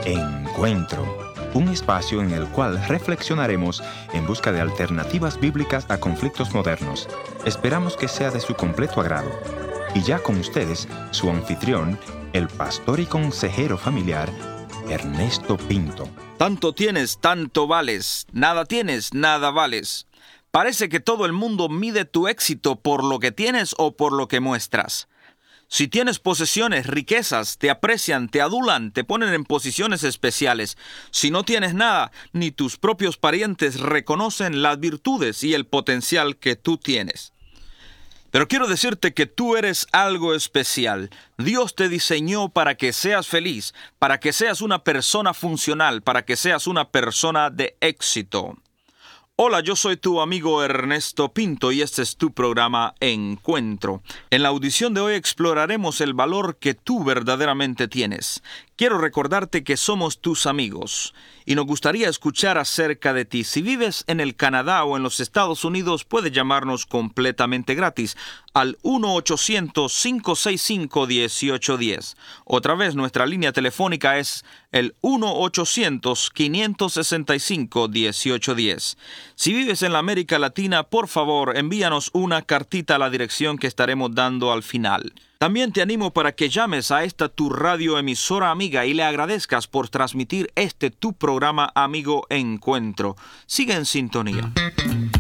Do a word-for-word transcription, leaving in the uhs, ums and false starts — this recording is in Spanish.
Encuentro, un espacio en el cual reflexionaremos en busca de alternativas bíblicas a conflictos modernos. Esperamos que sea de su completo agrado. Y ya con ustedes, su anfitrión, el pastor y consejero familiar, Ernesto Pinto. Tanto tienes, tanto vales. Nada tienes, nada vales. Parece que todo el mundo mide tu éxito por lo que tienes o por lo que muestras. Si tienes posesiones, riquezas, te aprecian, te adulan, te ponen en posiciones especiales. Si no tienes nada, ni tus propios parientes reconocen las virtudes y el potencial que tú tienes. Pero quiero decirte que tú eres algo especial. Dios te diseñó para que seas feliz, para que seas una persona funcional, para que seas una persona de éxito. Hola, yo soy tu amigo Ernesto Pinto y este es tu programa Encuentro. En la audición de hoy exploraremos el valor que tú verdaderamente tienes. Quiero recordarte que somos tus amigos y nos gustaría escuchar acerca de ti. Si vives en el Canadá o en los Estados Unidos, puedes llamarnos completamente gratis al uno ochocientos, cinco seis cinco, uno ocho uno cero. Otra vez, nuestra línea telefónica es el uno ochocientos, cinco seis cinco, uno ocho uno cero. Si vives en la América Latina, por favor, envíanos una cartita a la dirección que estaremos dando al final. También te animo para que llames a esta tu radioemisora amiga y le agradezcas por transmitir este tu programa Amigo Encuentro. Sigue en sintonía.